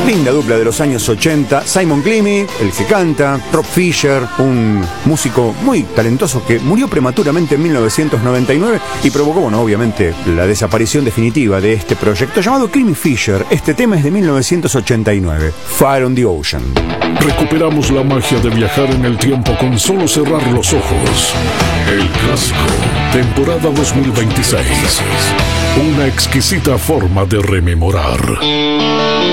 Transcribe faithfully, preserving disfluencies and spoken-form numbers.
Linda dupla de los años ochenta, Simon Clemmy, el que canta, Rob Fisher, un músico muy talentoso que murió prematuramente en mil novecientos noventa y nueve y provocó, bueno, obviamente, la desaparición definitiva de este proyecto llamado Clemmy Fisher. Este tema es de mil novecientos ochenta y nueve, Fire on the Ocean. Recuperamos la magia de viajar en el tiempo con solo cerrar los ojos. El Clásico, temporada dos mil veintiséis. Una exquisita forma de rememorar.